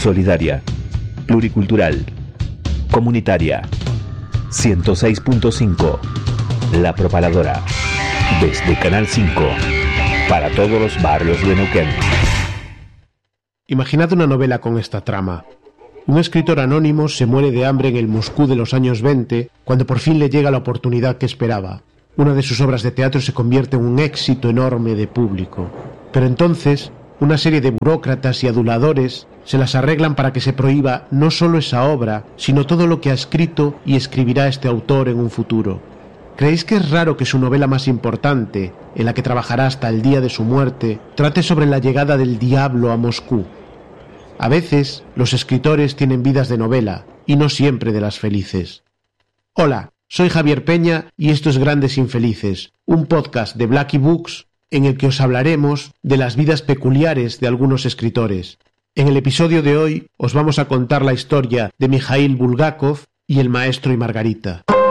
solidaria, pluricultural, comunitaria. 106.5, La Propaladora, desde Canal 5, para todos los barrios de Neuquén. Imaginad una novela con esta trama. Un escritor anónimo se muere de hambre en el Moscú de los años 20, cuando por fin le llega la oportunidad que esperaba. Una de sus obras de teatro se convierte en un éxito enorme de público. Pero entonces, una serie de burócratas y aduladores se las arreglan para que se prohíba no solo esa obra, sino todo lo que ha escrito y escribirá este autor en un futuro. ¿Creéis que es raro que su novela más importante, en la que trabajará hasta el día de su muerte, trate sobre la llegada del diablo a Moscú? A veces, los escritores tienen vidas de novela, y no siempre de las felices. Hola, soy Javier Peña y esto es Grandes Infelices, un podcast de Blacky Books en el que os hablaremos de las vidas peculiares de algunos escritores. En el episodio de hoy os vamos a contar la historia de Mikhail Bulgakov y El maestro y Margarita.